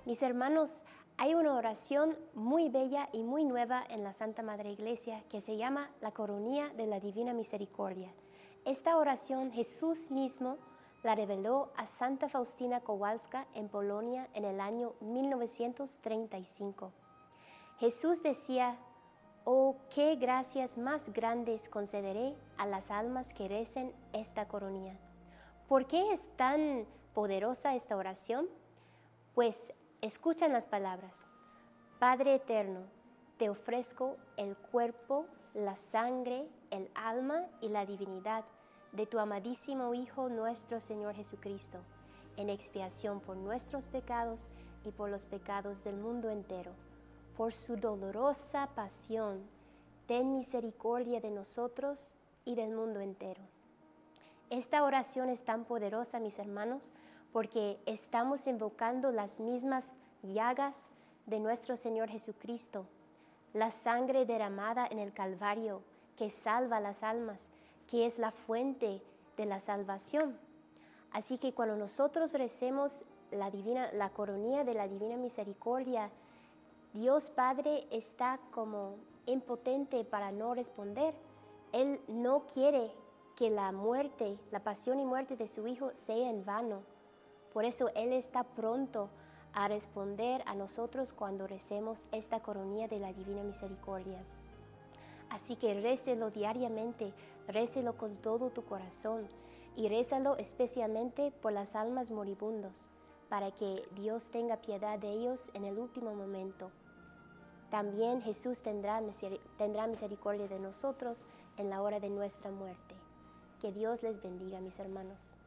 Mis hermanos, hay una oración muy bella y muy nueva en la Santa Madre Iglesia que se llama la Coronilla de la Divina Misericordia. Esta oración Jesús mismo la reveló a Santa Faustina Kowalska en Polonia en el año 1935. Jesús decía: «Oh, qué gracias más grandes concederé a las almas que recen esta coronilla». ¿Por qué es tan poderosa esta oración? Pues escuchan las palabras: Padre eterno, te ofrezco el cuerpo, la sangre, el alma y la divinidad de tu amadísimo Hijo nuestro Señor Jesucristo, en expiación por nuestros pecados y por los pecados del mundo entero. Por su dolorosa pasión, ten misericordia de nosotros y del mundo entero. Esta oración es tan poderosa, mis hermanos, porque estamos invocando las mismas llagas de nuestro Señor Jesucristo, la sangre derramada en el Calvario que salva las almas, que es la fuente de la salvación. Así que cuando nosotros recemos la coronilla de la Divina Misericordia, Dios Padre está como impotente para no responder. Él no quiere que la muerte, la pasión y muerte de su Hijo sea en vano. Por eso Él está pronto a responder a nosotros cuando recemos esta coronilla de la Divina Misericordia. Así que récelo diariamente, récelo con todo tu corazón y rézalo especialmente por las almas moribundos, para que Dios tenga piedad de ellos en el último momento. También Jesús tendrá misericordia de nosotros en la hora de nuestra muerte. Que Dios les bendiga, mis hermanos.